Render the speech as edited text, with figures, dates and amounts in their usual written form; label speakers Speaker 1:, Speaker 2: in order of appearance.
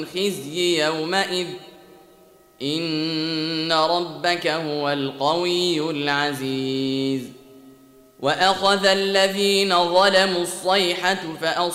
Speaker 1: الخزي يومئذ إن ربك هو القوي العزيز. وأخذ الذين ظلموا الصيحة